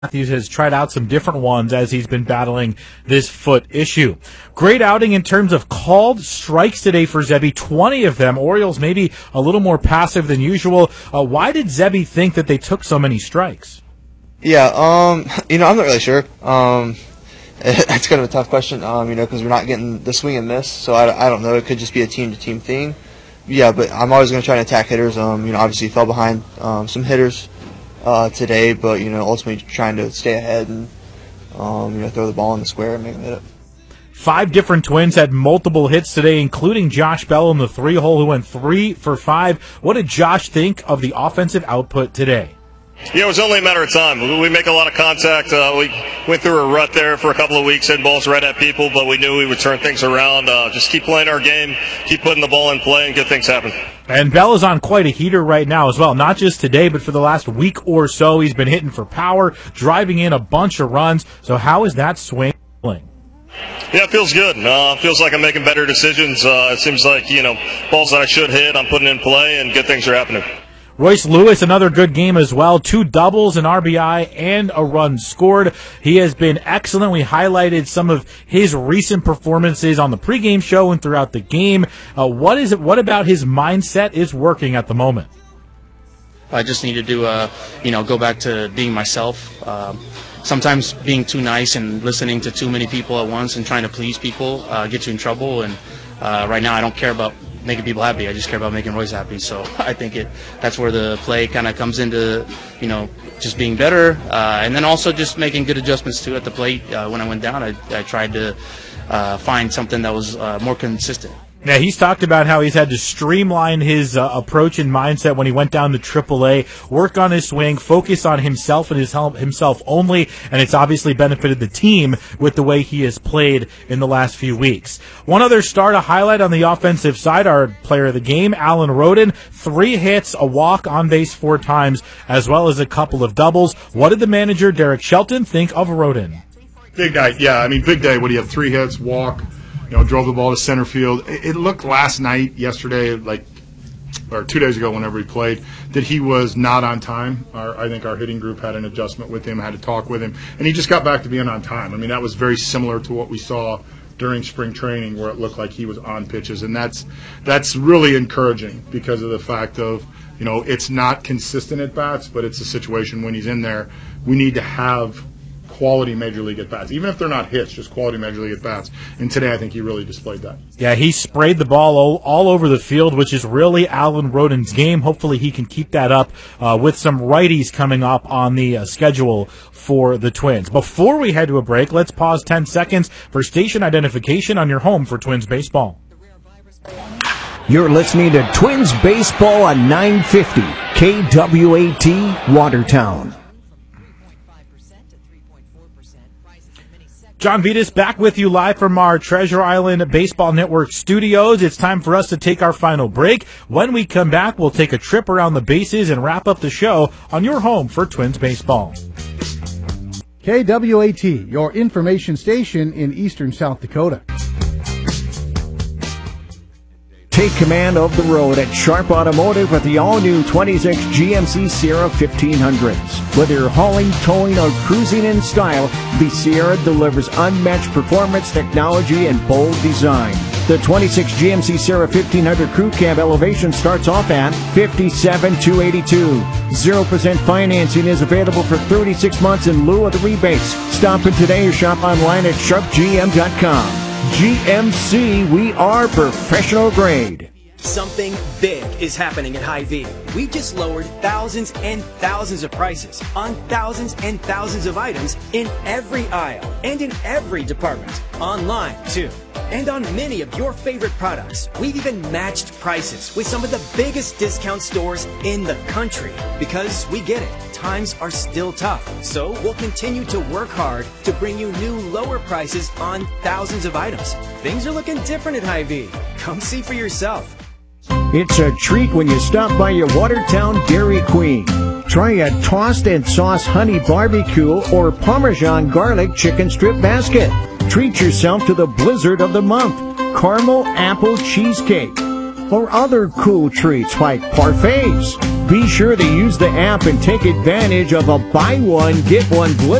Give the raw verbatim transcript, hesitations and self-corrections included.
Matthews has tried out some different ones as he's been battling this foot issue. Great outing in terms of called strikes today for Zebby, twenty of them. Orioles maybe a little more passive than usual. Uh, why did Zebby think that they took so many strikes? Yeah, um, you know, I'm not really sure. Um, it's kind of a tough question, um, you know, because we're not getting the swing and miss, so I, I don't know. It could just be a team-to-team thing. Yeah, but I'm always going to try to attack hitters. Um, you know, obviously fell behind um, some hitters Uh, today, but you know, ultimately trying to stay ahead and um, you know, throw the ball in the square and make them hit it. Five different Twins had multiple hits today, including Josh Bell in the three-hole, who went three for five. What did Josh think of the offensive output today? Yeah, it was only a matter of time. We make a lot of contact. Uh, we went through a rut there for a couple of weeks, hitting balls right at people, but we knew we would turn things around. Uh, just keep playing our game, keep putting the ball in play, and good things happen. And Bell is on quite a heater right now as well. Not just today, but for the last week or so, he's been hitting for power, driving in a bunch of runs. So how is that swing feeling? Yeah, it feels good. Uh, feels like I'm making better decisions. Uh, it seems like, you know, balls that I should hit, I'm putting in play, and good things are happening. Royce Lewis, another good game as well. Two doubles, an R B I, and a run scored. He has been excellent. We highlighted some of his recent performances on the pregame show and throughout the game. Uh, what is it? What about his mindset is working at the moment? I just need to do, uh, you know, go back to being myself. Um, sometimes being too nice and listening to too many people at once and trying to please people uh, gets you in trouble. And uh, right now, I don't care about making people happy. I just care about making Royce happy. So I think it that's where the play kind of comes into, you know, just being better. Uh, and then also just making good adjustments, too, at the plate. Uh, when I went down, I, I tried to uh, find something that was uh, more consistent. Yeah, he's talked about how he's had to streamline his uh, approach and mindset when he went down to triple A, work on his swing, focus on himself and his help, himself only, and it's obviously benefited the team with the way he has played in the last few weeks. One other star to highlight on the offensive side, our player of the game, Alan Roden, three hits, a walk, on base four times, as well as a couple of doubles. What did the manager, Derek Shelton, think of Roden? Big night, yeah. I mean, big day. What do you have? Three hits, walk. You know, drove the ball to center field. It looked last night, yesterday, like, or two days ago, whenever he played, that he was not on time. Our, I think our hitting group had an adjustment with him, had to talk with him, and he just got back to being on time. I mean, that was very similar to what we saw during spring training, where it looked like he was on pitches, and that's that's really encouraging because of the fact of, you know, it's not consistent at bats, but it's a situation when he's in there, we need to have quality Major League at-bats, even if they're not hits, just quality Major League at-bats. And today I think he really displayed that. Yeah, he sprayed the ball all, all over the field, which is really Alan Roden's game. Hopefully he can keep that up uh, with some righties coming up on the uh, schedule for the Twins. Before we head to a break, let's pause ten seconds for station identification on your home for Twins baseball. You're listening to Twins baseball on nine fifty K W A T Watertown. John Vitas back with you live from our Treasure Island Baseball Network studios. It's time for us to take our final break. When we come back, we'll take a trip around the bases and wrap up the show on your home for Twins baseball. K W A T, your information station in eastern South Dakota. Take command of the road at Sharp Automotive with the all-new twenty-six G M C Sierra fifteen hundreds. Whether you're hauling, towing, or cruising in style, the Sierra delivers unmatched performance, technology, and bold design. The twenty-six G M C Sierra fifteen hundred Crew Cab elevation starts off at fifty-seven thousand two hundred eighty-two dollars. zero percent financing is available for thirty-six months in lieu of the rebates. Stop in today or shop online at sharp g m dot com. G M C, we are professional grade. Something big is happening at Hy-Vee. We just lowered thousands and thousands of prices on thousands and thousands of items in every aisle and in every department. Online, too. And on many of your favorite products. We've even matched prices with some of the biggest discount stores in the country. Because we get it. Times are still tough. So we'll continue to work hard to bring you new lower prices on thousands of items. Things are looking different at Hy-Vee. Come see for yourself. It's a treat when you stop by your Watertown Dairy Queen. Try a tossed and sauce honey barbecue or Parmesan garlic chicken strip basket. Treat yourself to the blizzard of the month, caramel apple cheesecake. or other cool treats like parfaits. Be sure to use the app and take advantage of a buy one, get one